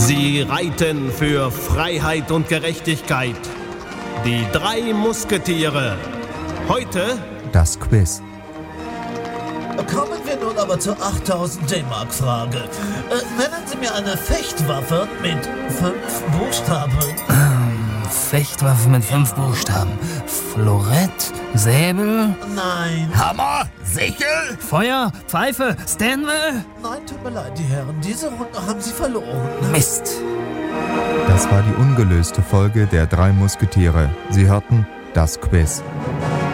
Sie reiten für Freiheit und Gerechtigkeit. Die 3 Musketiere. Heute das Quiz. Kommen wir nun aber zur 8000 D-Mark-Frage. Nennen Sie mir eine Fechtwaffe mit 5 Buchstaben. Fechtwaffe mit 5 Buchstaben. Florett, Säbel, Nein. Hammer, Sichel, Feuer, Pfeife, Stanwell. Nein, tut mir leid, die Herren. Diese Runde haben Sie verloren. Mist. Das war die ungelöste Folge der 3 Musketiere. Sie hörten das Quiz.